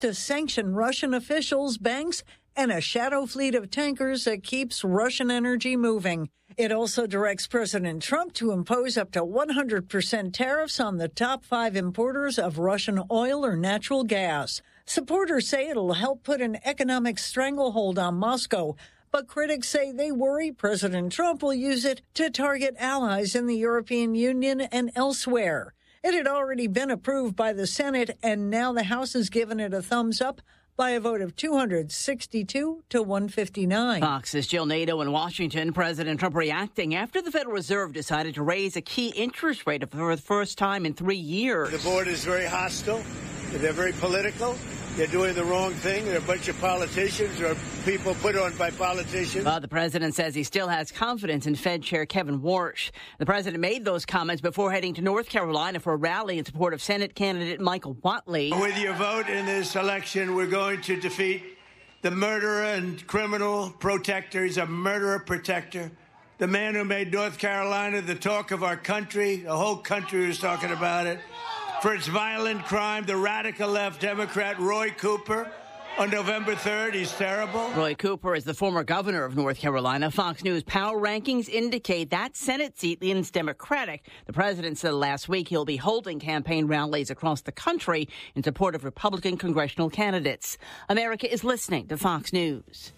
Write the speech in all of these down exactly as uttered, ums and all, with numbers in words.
to sanction Russian officials, banks, and a shadow fleet of tankers that keeps Russian energy moving. It also directs President Trump to impose up to one hundred percent tariffs on the top five importers of Russian oil or natural gas. Supporters say it'll help put an economic stranglehold on Moscow, but critics say they worry President Trump will use it to target allies in the European Union and elsewhere. It had already been approved by the Senate, and now the House has given it a thumbs up by a vote of two hundred sixty-two to one fifty-nine. Fox's Jill Nato in Washington. President Trump reacting after the Federal Reserve decided to raise a key interest rate for the first time in three years. The board is very hostile. They're very political. They're doing the wrong thing. They're a bunch of politicians or people put on by politicians. But the president says he still has confidence in Fed Chair Kevin Warsh. The president made those comments before heading to North Carolina for a rally in support of Senate candidate Michael Whatley. With your vote in this election, we're going to defeat the murderer and criminal protector. He's a murderer protector. The man who made North Carolina the talk of our country. The whole country was talking about it. For its violent crime, the radical left Democrat Roy Cooper. On November third, he's terrible. Roy Cooper is the former governor of North Carolina. Fox News power rankings indicate that Senate seat leans Democratic. The president said last week he'll be holding campaign rallies across the country in support of Republican congressional candidates. America is listening to Fox News.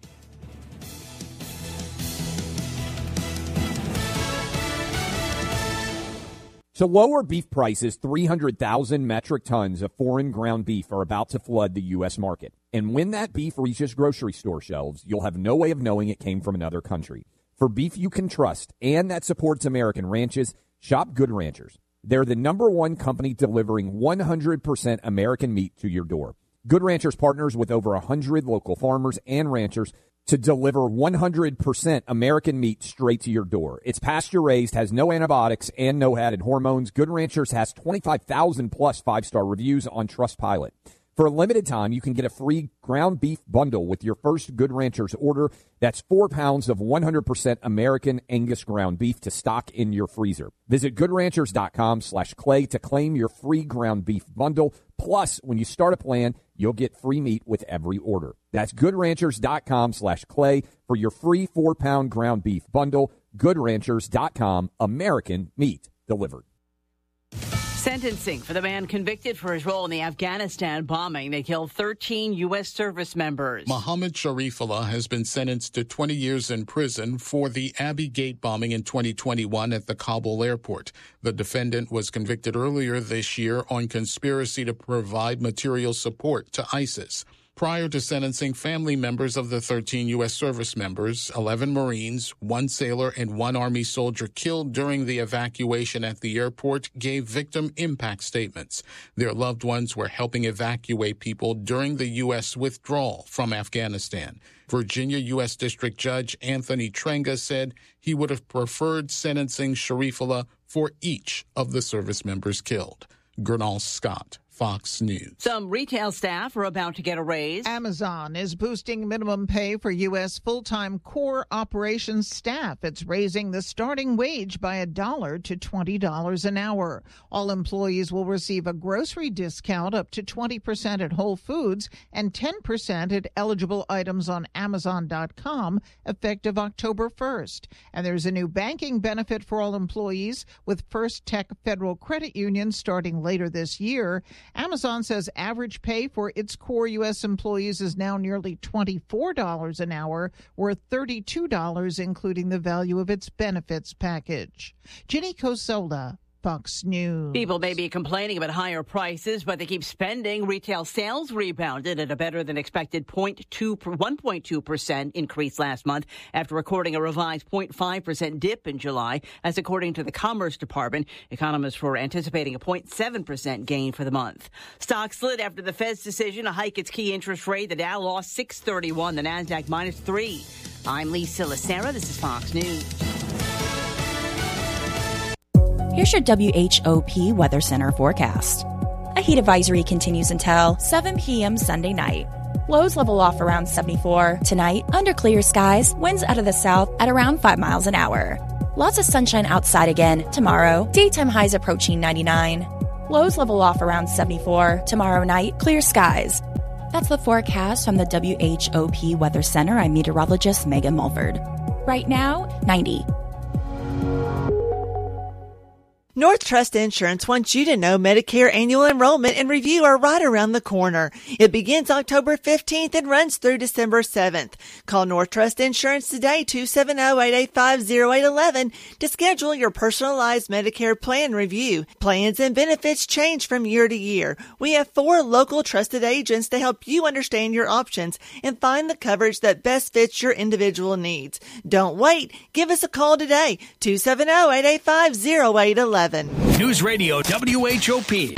So lower beef prices, three hundred thousand metric tons of foreign ground beef are about to flood the U S market. And when that beef reaches grocery store shelves, you'll have no way of knowing it came from another country. For beef you can trust and that supports American ranches, shop Good Ranchers. They're the number one company delivering one hundred percent American meat to your door. Good Ranchers partners with over one hundred local farmers and ranchers to deliver one hundred percent American meat straight to your door. It's pasture-raised, has no antibiotics, and no added hormones. Good Ranchers has twenty-five thousand plus five-star reviews on Trustpilot. For a limited time, you can get a free ground beef bundle with your first Good Ranchers order. That's four pounds of one hundred percent American Angus ground beef to stock in your freezer. Visit goodranchers.com slash clay to claim your free ground beef bundle. Plus, when you start a plan, you'll get free meat with every order. That's goodranchers.com slash clay for your free four-pound ground beef bundle. Goodranchers dot com, American meat delivered. Sentencing for the man convicted for his role in the Afghanistan bombing that killed thirteen U S service members. Mohammed Sharifullah has been sentenced to twenty years in prison for the Abbey Gate bombing in twenty twenty-one at the Kabul airport. The defendant was convicted earlier this year on conspiracy to provide material support to ISIS. Prior to sentencing, family members of the thirteen U S service members, eleven Marines, one sailor, and one Army soldier killed during the evacuation at the airport gave victim impact statements. Their loved ones were helping evacuate people during the U S withdrawal from Afghanistan. Virginia U S District Judge Anthony Trenga said he would have preferred sentencing Sharifullah for each of the service members killed. Gernal Scott, Fox News. Some retail staff are about to get a raise. Amazon is boosting minimum pay for U S full-time core operations staff. It's raising the starting wage by a dollar to twenty dollars an hour. All employees will receive a grocery discount up to twenty percent at Whole Foods and ten percent at eligible items on Amazon dot com effective October first. And there's a new banking benefit for all employees with First Tech Federal Credit Union starting later this year. Amazon says average pay for its core U S employees is now nearly twenty-four dollars an hour, worth thirty-two dollars, including the value of its benefits package. Ginny Cosola, Fox News. People may be complaining about higher prices, but they keep spending. Retail sales rebounded at a better than expected one point two percent increase last month after recording a revised zero point five percent dip in July. As according to the Commerce Department, economists were anticipating a zero point seven percent gain for the month. Stocks slid after the Fed's decision to hike its key interest rate. The Dow lost six thirty-one, the Nasdaq minus three. I'm Lisa Lacera. This is Fox News. Here's your W H O P Weather Center forecast. A heat advisory continues until seven p.m. Sunday night. Lows level off around seventy-four. Tonight, under clear skies, winds out of the south at around five miles an hour. Lots of sunshine outside again tomorrow. Daytime highs approaching ninety-nine. Lows level off around seventy-four. Tomorrow night, clear skies. That's the forecast from the W H O P Weather Center. I'm meteorologist Megan Mulford. Right now, ninety. North Trust Insurance wants you to know Medicare annual enrollment and review are right around the corner. It begins October fifteenth and runs through December seventh. Call North Trust Insurance today, two seven zero, eight eight five, zero eight one one, to schedule your personalized Medicare plan review. Plans and benefits change from year to year. We have four local trusted agents to help you understand your options and find the coverage that best fits your individual needs. Don't wait. Give us a call today, two seven zero, eight eight five, zero eight one one. News Radio W H O P.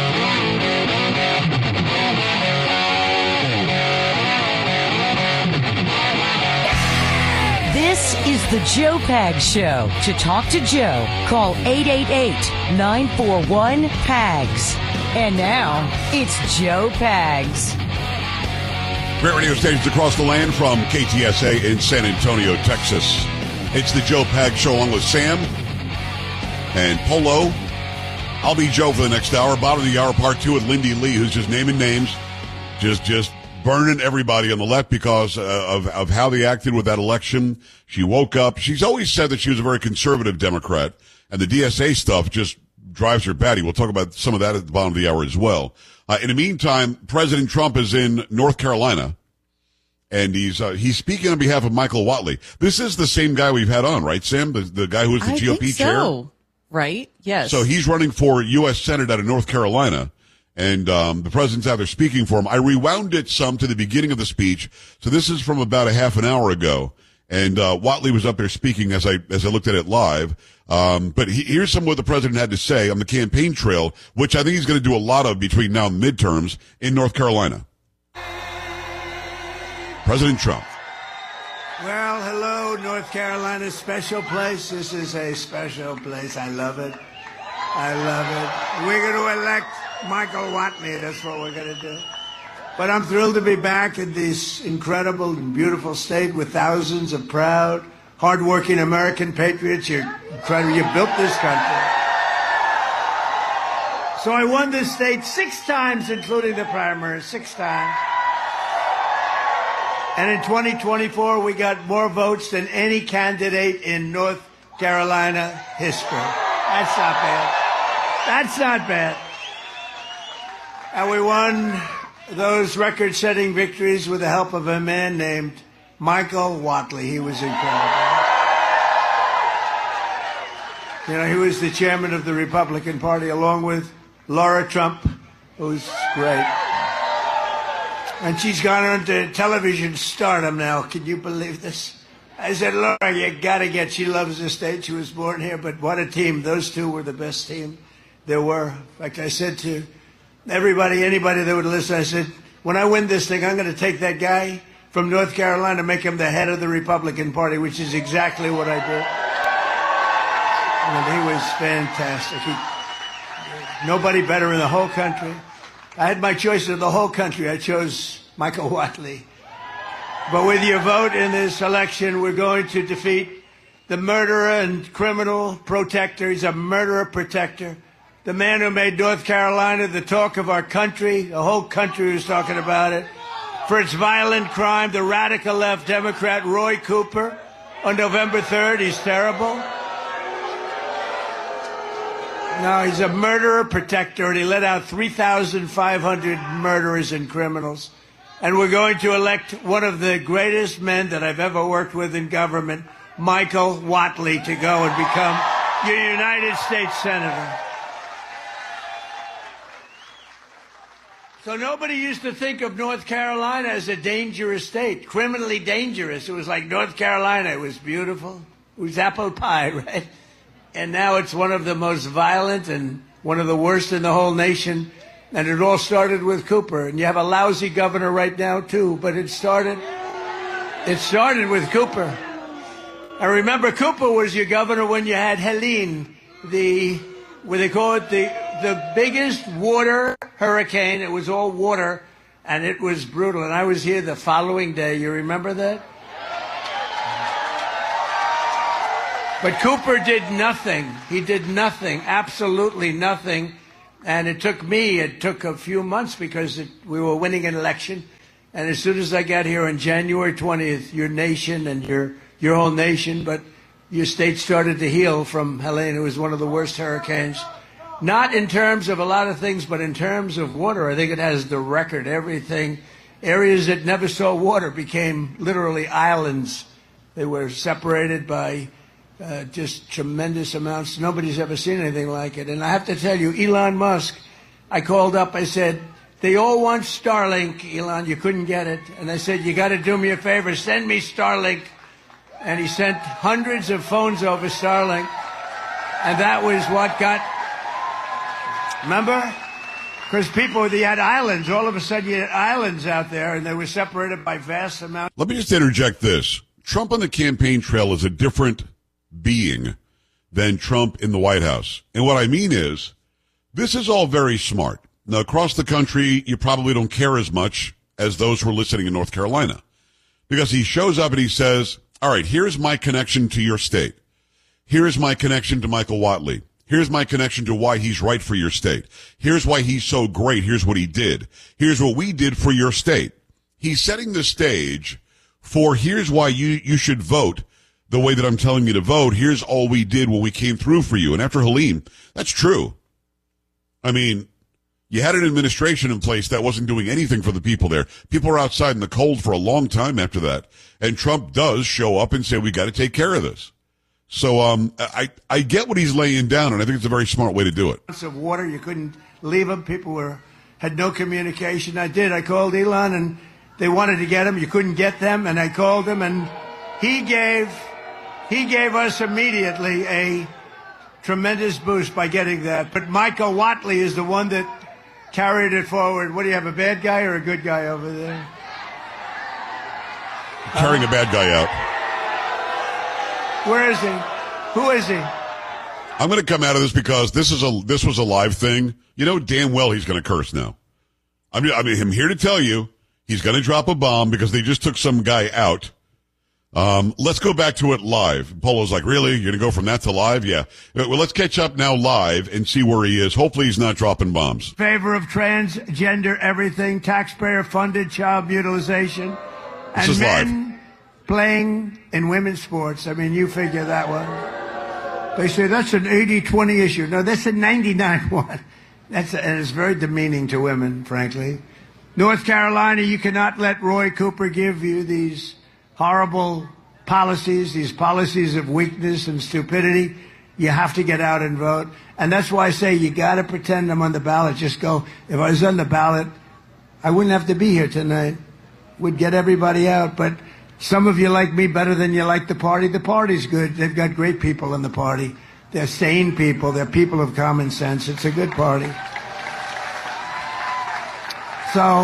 This is the Joe Pags Show. To talk to Joe, call eight eight eight, nine four one, P A G S. And now, it's Joe Pags. Great radio stations across the land from K T S A in San Antonio, Texas. It's the Joe Pags Show along with Sam and Polo. I'll be Joe for the next hour. Bottom of the hour, part two with Lindy Lee, who's just naming names, just just burning everybody on the left because uh, of, of how they acted with that election. She woke up. She's always said that she was a very conservative Democrat, and the D S A stuff just drives her batty. We'll talk about some of that at the bottom of the hour as well. Uh, in the meantime, President Trump is in North Carolina, and he's uh, he's speaking on behalf of Michael Whatley. This is the same guy we've had on, right, Sam? The, the guy who was the I G O P think so. chair? Right? Yes. So he's running for U S Senate out of North Carolina, and um, the president's out there speaking for him. I rewound it some to the beginning of the speech, so this is from about a half an hour ago, and uh, Whatley was up there speaking as I as I looked at it live. Um, but he, here's some of what the president had to say on the campaign trail, which I think he's going to do a lot of between now and midterms in North Carolina. President Trump. Well, hello, North Carolina, special place. This is a special place. I love it. I love it. We're going to elect Michael Whatley. That's what we're going to do. But I'm thrilled to be back in this incredible and beautiful state with thousands of proud, hardworking American patriots. You're incredible. You built this country. So I won this state six times, including the primaries, six times. And in twenty twenty-four, we got more votes than any candidate in North Carolina history. That's not bad. That's not bad. And we won those record-setting victories with the help of a man named Michael Whatley. He was incredible. You know, he was the chairman of the Republican Party along with Laura Trump, who's great. And she's gone on to television stardom now. Can you believe this? I said, Laura, you got to get, she loves the state. She was born here, but what a team. Those two were the best team there were. In fact, I said to everybody, anybody that would listen, I said, when I win this thing, I'm going to take that guy from North Carolina, make him the head of the Republican Party, which is exactly what I did. And he was fantastic. He, nobody better in the whole country. I had my choice of the whole country. I chose Michael Whatley. But with your vote in this election, we're going to defeat the murderer and criminal protector. He's a murderer protector. The man who made North Carolina the talk of our country. The whole country was talking about it. For its violent crime, the radical left Democrat Roy Cooper. On November third, he's terrible. No, he's a murderer protector, and he let out three thousand five hundred murderers and criminals. And we're going to elect one of the greatest men that I've ever worked with in government, Michael Whatley, to go and become your United States Senator. So nobody used to think of North Carolina as a dangerous state, criminally dangerous. It was like North Carolina. It was beautiful. It was apple pie, right? And now it's one of the most violent and one of the worst in the whole nation. And it all started with Cooper. And you have a lousy governor right now, too. But it started, it started with Cooper. I remember Cooper was your governor when you had Helene, the, what they call it, the, the biggest water hurricane. It was all water, and it was brutal. And I was here the following day. You remember that? But Cooper did nothing. He did nothing, absolutely nothing. And it took me, it took a few months because it, we were winning an election. And as soon as I got here on January twentieth, your nation and your your whole nation, but your state started to heal from Helene, who was one of the worst hurricanes. Not in terms of a lot of things, but in terms of water. I think it has the record. Everything, areas that never saw water became literally islands. They were separated by uh, just tremendous amounts. Nobody's ever seen anything like it. And I have to tell you, Elon Musk, I called up, I said, they all want Starlink, Elon, you couldn't get it. And I said, you got to do me a favor, send me Starlink. And he sent hundreds of phones over Starlink. And that was what got... Remember? Because people, they had islands. All of a sudden, you had islands out there, and they were separated by vast amounts. Let me just interject this. Trump on the campaign trail is a different being than Trump in the White House. And what I mean is, this is all very smart. Now, across the country, you probably don't care as much as those who are listening in North Carolina. Because he shows up and he says, all right, here's my connection to your state. Here's my connection to Michael Whatley. Here's my connection to why he's right for your state. Here's why he's so great. Here's what he did. Here's what we did for your state. He's setting the stage for here's why you, you should vote the way that I'm telling you to vote. Here's all we did when we came through for you. And after Helene, that's true. I mean, you had an administration in place that wasn't doing anything for the people there. People were outside in the cold for a long time after that. And Trump does show up and say, we got to take care of this. So um, I, I get what he's laying down, and I think it's a very smart way to do it. Of water, you couldn't leave them. People were had no communication. I did. I called Elon, and they wanted to get him. You couldn't get them, and I called him, and he gave he gave us immediately a tremendous boost by getting that. But Michael Whatley is the one that carried it forward. What do you have, a bad guy or a good guy over there? Carrying uh, a bad guy out. Where is he? Who is he? I'm going to come out of this because this is a this was a live thing. You know damn well he's going to curse now. I mean, I mean, I'm here to tell you he's going to drop a bomb because they just took some guy out. Um, let's go back to it live. Polo's like, really? You're going to go from that to live? Yeah. Well, let's catch up now live and see where he is. Hopefully he's not dropping bombs. Favor of transgender everything, taxpayer-funded child mutilization, this and is men live. Playing in women's sports. I mean, you figure that one. They say that's an eighty twenty issue. No, that's a ninety-nine one. That's a, and it's very demeaning to women, frankly. North Carolina, you cannot let Roy Cooper give you these horrible policies, these policies of weakness and stupidity. You have to get out and vote. And that's why I say you got to pretend I'm on the ballot. Just go, if I was on the ballot, I wouldn't have to be here tonight. We'd get everybody out. But some of you like me better than you like the party. The party's good. They've got great people in the party. They're sane people. They're people of common sense. It's a good party. So,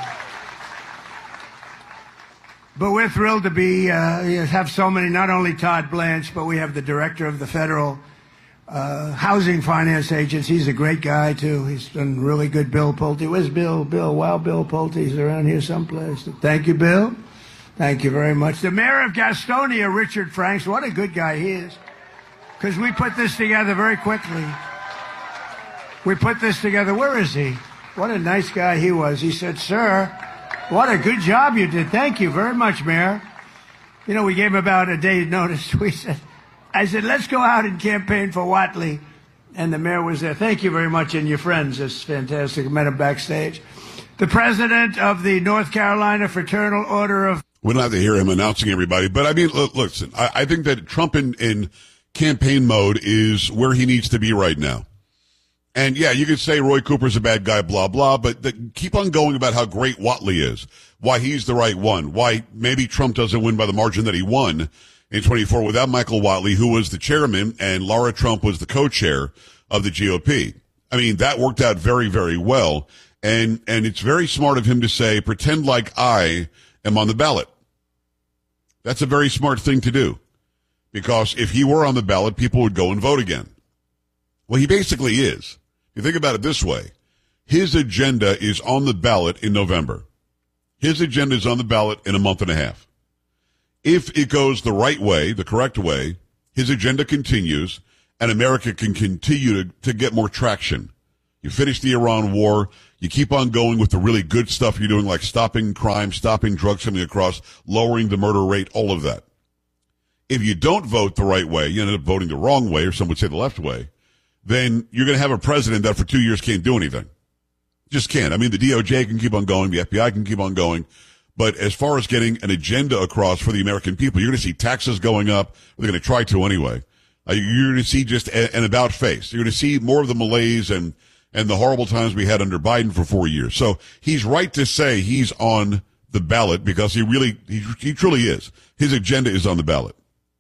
but we're thrilled to be, uh, have so many, not only Todd Blanche, but we have the director of the Federal uh, Housing Finance Agency. He's a great guy, too. He's done really good. Bill Pulte. Where's Bill? Bill, wow, Bill Pulte. He's around here someplace. Thank you, Bill. Thank you very much. The mayor of Gastonia, Richard Franks, what a good guy he is. Because we put this together very quickly. We put this together. Where is he? What a nice guy he was. He said, sir, what a good job you did. Thank you very much, Mayor. You know, we gave him about a day's notice. We said, I said, let's go out and campaign for Whatley. And the mayor was there. Thank you very much. And your friends. It's fantastic. I met him backstage. The president of the North Carolina Fraternal Order of... We don't have to hear him announcing everybody. But, I mean, look, listen, I, I think that Trump in, in campaign mode is where he needs to be right now. And, yeah, you could say Roy Cooper's a bad guy, blah, blah, but the, keep on going about how great Whatley is, why he's the right one, why maybe Trump doesn't win by the margin that he won in twenty-four without Michael Whatley, who was the chairman, and Laura Trump was the co-chair of the G O P. I mean, that worked out very, very well. And, and it's very smart of him to say, pretend like I am on the ballot. That's a very smart thing to do, because if he were on the ballot, people would go and vote again. Well, he basically is. You think about it this way. His agenda is on the ballot in November. His agenda is on the ballot in a month and a half. If it goes the right way, the correct way, his agenda continues, and America can continue to, to get more traction. You finish the Iran war, You keep on going with the really good stuff you're doing, like stopping crime, stopping drugs coming across, lowering the murder rate, all of that. If you don't vote the right way, you end up voting the wrong way, or some would say the left way, then you're going to have a president that for two years can't do anything. Just can't. I mean, the D O J can keep on going, the F B I can keep on going, but as far as getting an agenda across for the American people, you're going to see taxes going up. They're going to try to anyway. Uh, you're going to see just a, an about face. You're going to see more of the malaise and and the horrible times we had under Biden for four years. So he's right to say he's on the ballot because he really, he, he truly is. His agenda is on the ballot.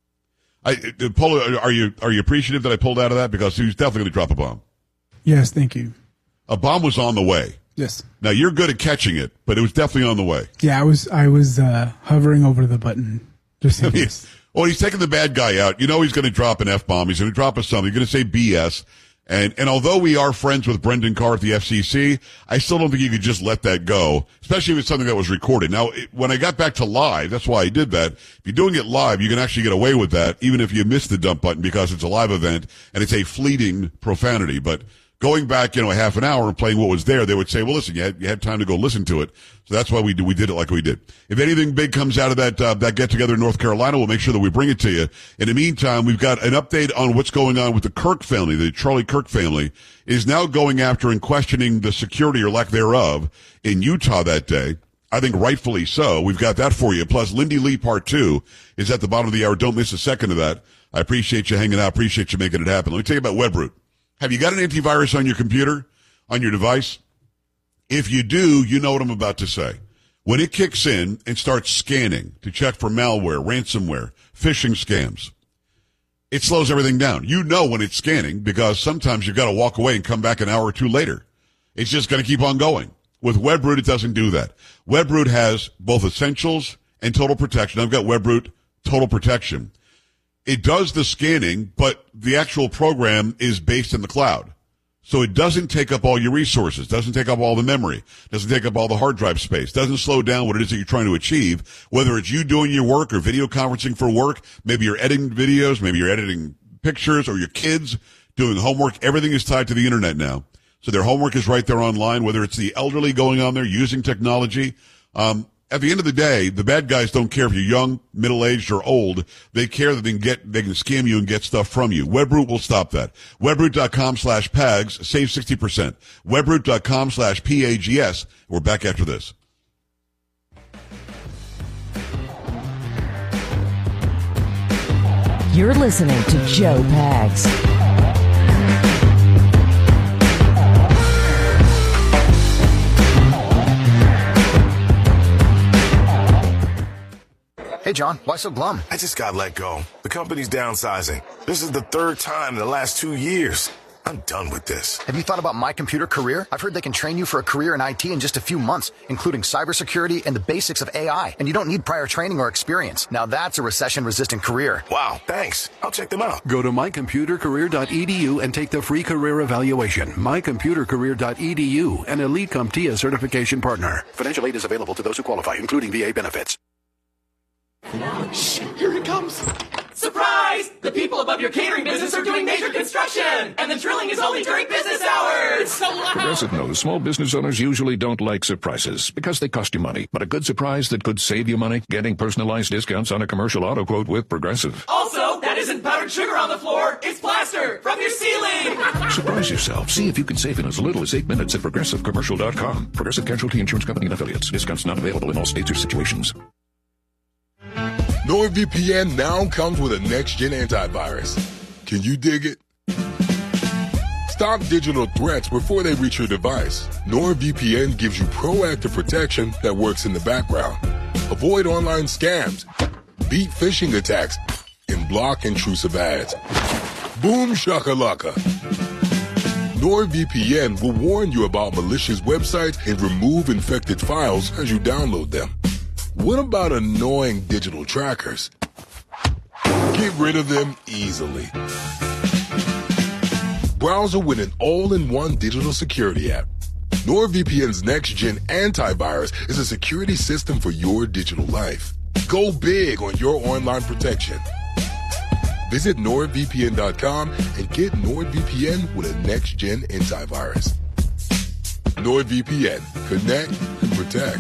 I, Polo, are you, are you appreciative that I pulled out of that? Because he was definitely going to drop a bomb. Yes, thank you. A bomb was on the way. Yes. Now you're good at catching it, but it was definitely on the way. Yeah, I was, I was, uh, hovering over the button just in case. Well, he's taking the bad guy out. You know he's going to drop an F-bomb. He's going to drop us something. He's going to say B S. And, and although we are friends with Brendan Carr at the F C C, I still don't think you could just let that go, especially if it's something that was recorded. Now, it, when I got back to live, that's why I did that. If you're doing it live, you can actually get away with that, even if you miss the dump button because it's a live event and it's a fleeting profanity. But going back, you know, a half an hour and playing what was there, they would say, well, listen, you had, you had time to go listen to it. So that's why we do, we did it like we did. If anything big comes out of that, uh, that get together in North Carolina, we'll make sure that we bring it to you. In the meantime, we've got an update on what's going on with the Kirk family. The Charlie Kirk family is now going after and questioning the security or lack thereof in Utah that day. I think rightfully so. We've got that for you. Plus, Lindy Lee part two is at the bottom of the hour. Don't miss a second of that. I appreciate you hanging out. Appreciate you making it happen. Let me tell you about WebRoot. Have you got an antivirus on your computer, on your device? If you do, you know what I'm about to say. When it kicks in and starts scanning to check for malware, ransomware, phishing scams, it slows everything down. You know when it's scanning because sometimes you've got to walk away and come back an hour or two later. It's just going to keep on going. With WebRoot, it doesn't do that. WebRoot has both essentials and total protection. I've got WebRoot Total Protection. It does the scanning, but the actual program is based in the cloud. So it doesn't take up all your resources, doesn't take up all the memory, doesn't take up all the hard drive space, doesn't slow down what it is that you're trying to achieve, whether it's you doing your work or video conferencing for work, maybe you're editing videos, maybe you're editing pictures, or your kids doing homework. Everything is tied to the internet now. So their homework is right there online, whether it's the elderly going on there using technology. Um, At the end of the day, the bad guys don't care if you're young, middle-aged, or old. They care that they can get, they can scam you and get stuff from you. WebRoot will stop that. WebRoot.com slash PAGS, save sixty percent. WebRoot.com slash P A G S. We're back after this. You're listening to Joe Pags. Hey, John, why so glum? I just got let go. The company's downsizing. This is the third time in the last two years. I'm done with this. Have you thought about My Computer Career? I've heard they can train you for a career in I T in just a few months, including cybersecurity and the basics of A I. And you don't need prior training or experience. Now that's a recession-resistant career. Wow, thanks. I'll check them out. Go to my computer career dot e d u and take the free career evaluation. my computer career dot e d u, an Elite CompTIA certification partner. Financial aid is available to those who qualify, including V A benefits. Shh, here it comes. Surprise! The people above your catering business are doing major construction, and the drilling is only during business hours. It's so loud. Progressive knows small business owners usually don't like surprises because they cost you money. But a good surprise that could save you money, getting personalized discounts on a commercial auto quote with Progressive. Also, that isn't powdered sugar on the floor. It's plaster from your ceiling. Surprise yourself. See if you can save in as little as eight minutes at progressive commercial dot com. Progressive Casualty Insurance Company and affiliates. Discounts not available in all states or situations. NordVPN now comes with a next-gen antivirus. Can you dig it? Stop digital threats before they reach your device. NordVPN gives you proactive protection that works in the background. Avoid online scams, beat phishing attacks, and block intrusive ads. Boom shakalaka. NordVPN will warn you about malicious websites and remove infected files as you download them. What about annoying digital trackers? Get rid of them easily. Browser with an all-in-one digital security app. NordVPN's next-gen antivirus is a security system for your digital life. Go big on your online protection. Visit nord v p n dot com and get NordVPN with a next-gen antivirus. NordVPN. Connect and protect.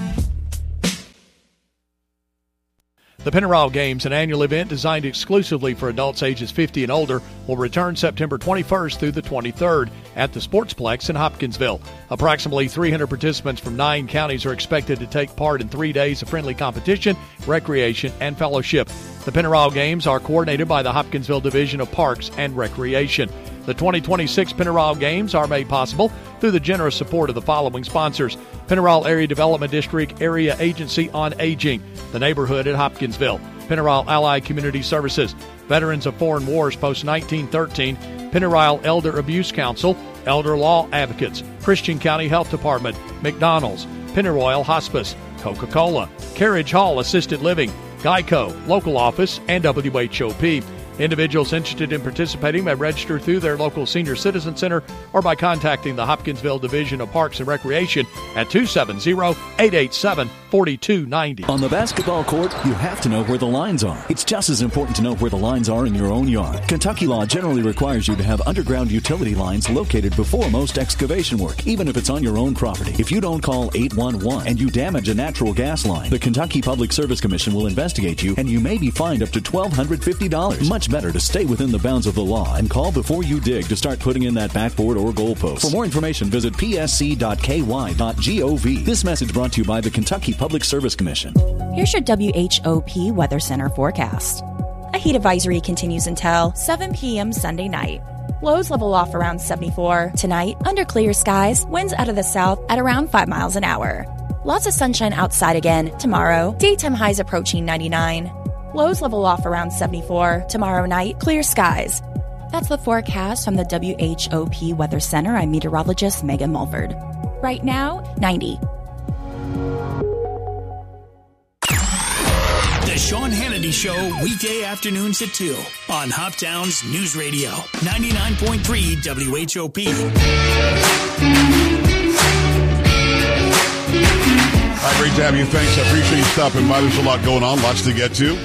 The Pennyrile Games, an annual event designed exclusively for adults ages fifty and older, will return September twenty-first through the twenty-third at the Sportsplex in Hopkinsville. Approximately three hundred participants from nine counties are expected to take part in three days of friendly competition, recreation, and fellowship. The Pennyrile Games are coordinated by the Hopkinsville Division of Parks and Recreation. The twenty twenty-six Pennyrile Games are made possible through the generous support of the following sponsors: Pennyrile Area Development District Area Agency on Aging, the neighborhood at Hopkinsville, Pennyrile Allied Community Services, Veterans of Foreign Wars Post nineteen thirteen, Pennyrile Elder Abuse Council, Elder Law Advocates, Christian County Health Department, McDonald's, Pennyroyal Hospice, Coca-Cola, Carriage Hall Assisted Living, Geico, Local Office, and W H O P. Individuals interested in participating may register through their local senior citizen center or by contacting the Hopkinsville Division of Parks and Recreation at two seven zero, eight eight seven, four two nine zero. On the basketball court, you have to know where the lines are. It's just as important to know where the lines are in your own yard. Kentucky law generally requires you to have underground utility lines located before most excavation work, even if it's on your own property. If you don't call eight one one and you damage a natural gas line, the Kentucky Public Service Commission will investigate you and you may be fined up to one thousand two hundred fifty dollars. Much better to stay within the bounds of the law and call before you dig to start putting in that backboard or goalpost. For more information, visit p s c dot k y dot gov. This message brought to you by the Kentucky Public Service Commission. Here's your W H O P Weather Center forecast. A heat advisory continues until seven p.m. Sunday night. Lows level off around seventy-four. Tonight, under clear skies, winds out of the south at around five miles an hour. Lots of sunshine outside again tomorrow. Daytime highs approaching ninety-nine. Lows level off around seventy-four. Tomorrow night, clear skies. That's the forecast from the W H O P Weather Center. I'm meteorologist Megan Mulford. Right now, ninety. The Sean Hannity Show, weekday afternoons at two on Hoptown's News Radio, ninety-nine point three W H O P. All right, great to have you. Thanks. I appreciate you stopping by. There's a lot going on, lots to get to.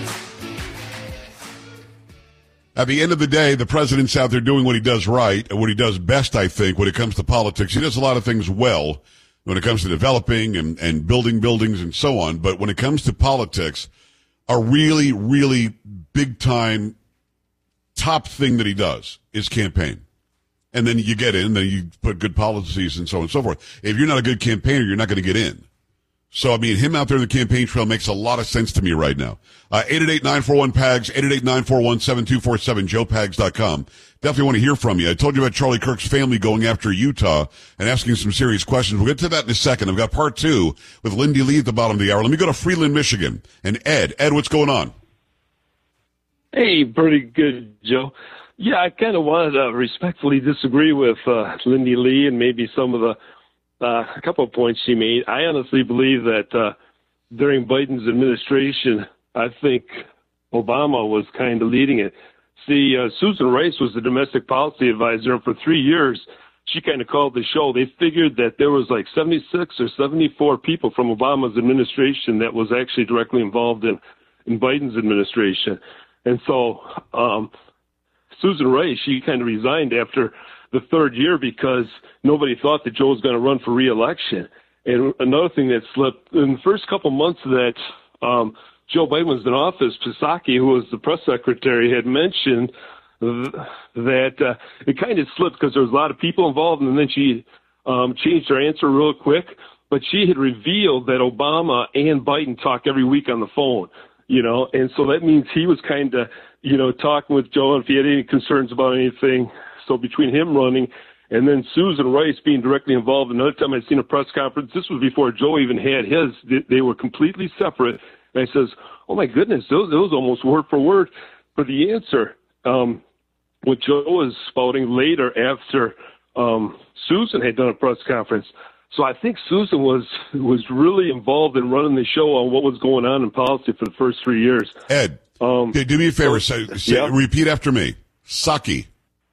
At the end of the day, the president's out there doing what he does right, and what he does best, I think, when it comes to politics. He does a lot of things well when it comes to developing and, and building buildings and so on. But when it comes to politics, a really, really big-time top thing that he does is campaign. And then you get in, then you put good policies and so on and so forth. If you're not a good campaigner, you're not going to get in. So, I mean, him out there in the campaign trail makes a lot of sense to me right now. Uh, eight eight eight, nine four one, P A G S, eight eight eight, nine four one, seven two four seven, joe pags dot com. Definitely want to hear from you. I told you about Charlie Kirk's family going after Utah and asking some serious questions. We'll get to that in a second. I've got part two with Lindy Lee at the bottom of the hour. Let me go to Freeland, Michigan. And Ed. Ed, what's going on? Hey, pretty good, Joe. Yeah, I kind of wanted to respectfully disagree with uh, Lindy Lee and maybe some of the Uh, a couple of points she made. I honestly believe that uh, during Biden's administration, I think Obama was kind of leading it. See, uh, Susan Rice was the domestic policy advisor, and for three years, she kind of called the show. They figured that there was like seventy-six or seventy-four people from Obama's administration that was actually directly involved in, in Biden's administration. And so um, Susan Rice, she kind of resigned after the third year because nobody thought that Joe was going to run for re-election. And another thing that slipped, in the first couple months that um, Joe Biden was in office, Psaki, who was the press secretary, had mentioned th- that uh, it kind of slipped because there was a lot of people involved, and then she um, changed her answer real quick. But she had revealed that Obama and Biden talk every week on the phone, you know, and so that means he was kind of, you know, talking with Joe, and if he had any concerns about anything. So between him running and then Susan Rice being directly involved, another time I'd seen a press conference, this was before Joe even had his, they were completely separate. And I says, oh my goodness, those, those almost word for word for the answer. Um, what Joe was spouting later after um, Susan had done a press conference. So I think Susan was was really involved in running the show on what was going on in policy for the first three years. Ed, um, okay, do me a favor, say, say, yeah. repeat after me. Psaki.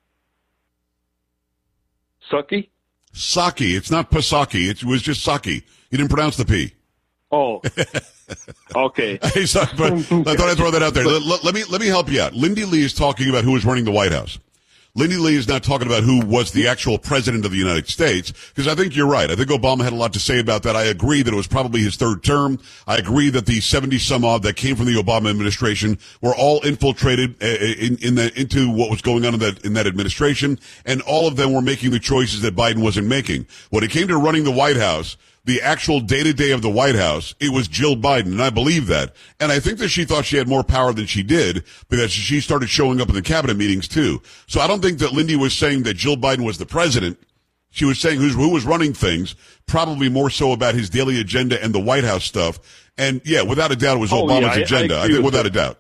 Sucky? Psaki. It's not Psaki. It was just Psaki. You didn't pronounce the P. Oh. Okay. Hey, so, but I thought I'd throw that out there. Let, let, let me let me help you out. Lindy Lee is talking about who is running the White House. Lindy Lee is not talking about who was the actual president of the United States, because I think you're right. I think Obama had a lot to say about that. I agree that it was probably his third term. I agree that the seventy some odd that came from the Obama administration were all infiltrated in, in the, into what was going on in that, in that administration, and all of them were making the choices that Biden wasn't making. When it came to running the White House, the actual day-to-day of the White House, it was Jill Biden, and I believe that. And I think that she thought she had more power than she did, because she started showing up in the cabinet meetings, too. So I don't think that Lindy was saying that Jill Biden was the president. She was saying who's, who was running things, probably more so about his daily agenda and the White House stuff. And, yeah, without a doubt, it was oh, Obama's yeah, I, agenda. I, I think without that. a doubt.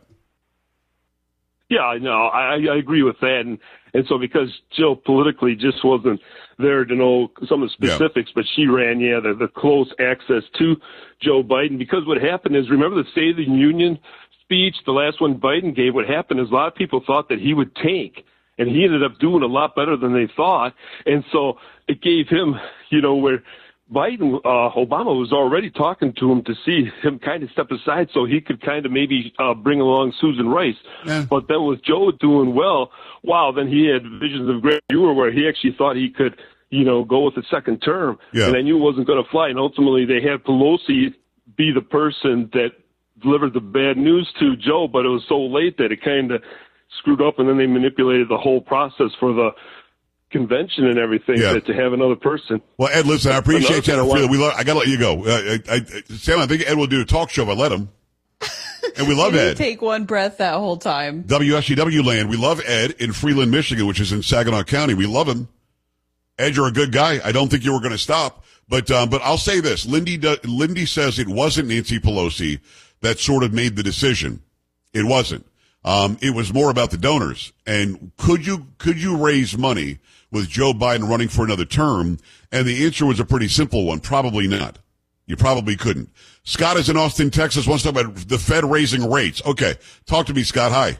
Yeah, I know. I, I agree with that. And, and so because Jill politically just wasn't there to know some of the specifics, yeah. but she ran, yeah, the, the close access to Joe Biden. Because what happened is, remember the State of the Union speech, the last one Biden gave? What happened is a lot of people thought that he would tank, and he ended up doing a lot better than they thought. And so it gave him, you know, where Biden, uh, Obama was already talking to him to see him kind of step aside so he could kind of maybe uh, bring along Susan Rice. Yeah. But then with Joe doing well, wow, then he had visions of great viewer where he actually thought he could, you know, go with the second term. Yeah. And they knew it wasn't going to fly. And ultimately they had Pelosi be the person that delivered the bad news to Joe, but it was so late that it kind of screwed up, and then they manipulated the whole process for the convention and everything yeah. to, to have another person. Well, Ed, listen, I appreciate that. I, we love, I got to let you go. Uh, I, I, Sam, I think Ed will do a talk show if I let him. And we love Maybe Ed. Take one breath that whole time. W S C W land. We love Ed in Freeland, Michigan, which is in Saginaw County. We love him. Ed, you're a good guy. I don't think you were going to stop. But um, but I'll say this. Lindy, do, Lindy says it wasn't Nancy Pelosi that sort of made the decision. It wasn't. Um, it was more about the donors. And could you could you raise money with Joe Biden running for another term? And the answer was a pretty simple one. Probably not. You probably couldn't. Scott is in Austin, Texas, wants to talk about the Fed raising rates. Okay. Talk to me, Scott. Hi.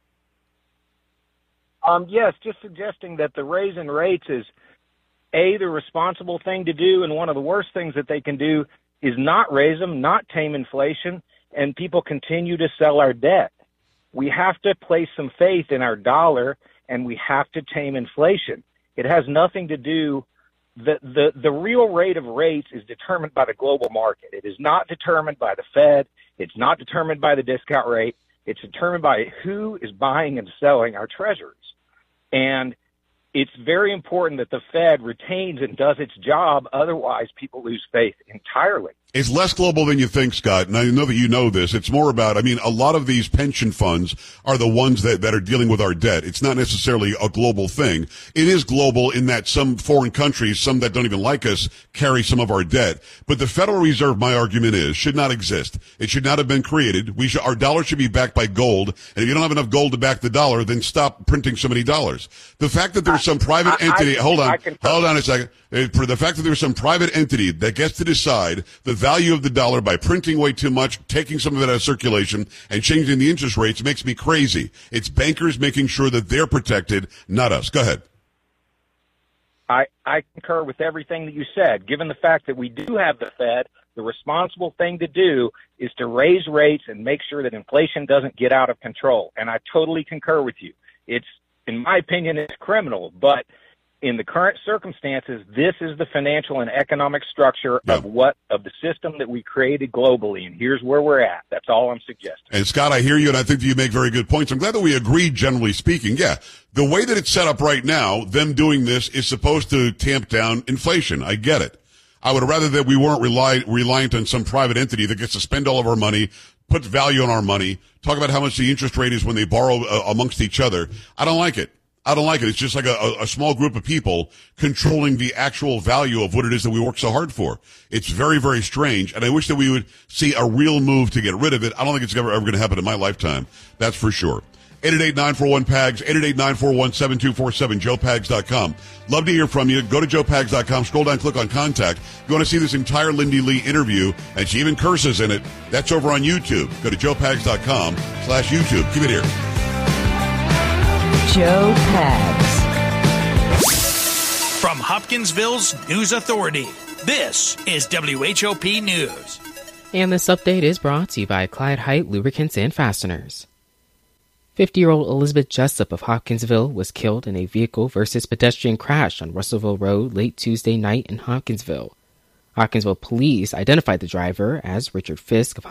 Um, yes, just suggesting that the raise in rates is, A, the responsible thing to do, and one of the worst things that they can do is not raise them, not tame inflation, and people continue to sell our debt. We have to place some faith in our dollar, and we have to tame inflation. It has nothing to do, the, the, the real rate of rates is determined by the global market. It is not determined by the Fed. It's not determined by the discount rate. It's determined by who is buying and selling our treasuries. And it's very important that the Fed retains and does its job. Otherwise, people lose faith entirely. It's less global than you think, Scott, and I know that you know this. It's more about, I mean, a lot of these pension funds are the ones that, that are dealing with our debt. It's not necessarily a global thing. It is global in that some foreign countries, some that don't even like us, carry some of our debt. But the Federal Reserve, my argument is, should not exist. It should not have been created. We should, our dollar should be backed by gold. And if you don't have enough gold to back the dollar, then stop printing so many dollars. The fact that there's some private I, entity, I, hold on, can, hold on a second. For the fact that there's some private entity that gets to decide the value of the dollar by printing way too much, taking some of it out of circulation, and changing the interest rates makes me crazy. It's bankers making sure that they're protected, not us. Go ahead. I, I concur with everything that you said. Given the fact that we do have the Fed, the responsible thing to do is to raise rates and make sure that inflation doesn't get out of control. And I totally concur with you. It's, in my opinion, it's criminal, but in the current circumstances, this is the financial and economic structure yeah. of what of the system that we created globally, and here's where we're at. That's all I'm suggesting. And Scott, I hear you, and I think that you make very good points. I'm glad that we agree, generally speaking. Yeah, the way that it's set up right now, them doing this is supposed to tamp down inflation. I get it. I would rather that we weren't rely, reliant on some private entity that gets to spend all of our money, puts value on our money, talk about how much the interest rate is when they borrow uh, amongst each other. I don't like it. I don't like it. It's just like a, a small group of people controlling the actual value of what it is that we work so hard for. It's very, very strange, and I wish that we would see a real move to get rid of it. I don't think it's ever, ever going to happen in my lifetime. That's for sure. eight eight eight, nine four one, P A G S, eight eight eight, nine four one, seven two four seven, joe pags dot com. Love to hear from you. Go to joe pags dot com, scroll down, click on contact. If you want to see this entire Lindy Lee interview, and she even curses in it, that's over on YouTube. Go to joe pags dot com slash YouTube. Keep it here. Joe Pags. From Hopkinsville's News Authority, this is W H O P News. And this update is brought to you by Clyde Height Lubricants and Fasteners. fifty-year-old Elizabeth Jessup of Hopkinsville was killed in a vehicle versus pedestrian crash on Russellville Road late Tuesday night in Hopkinsville. Hopkinsville police identified the driver as Richard Fisk of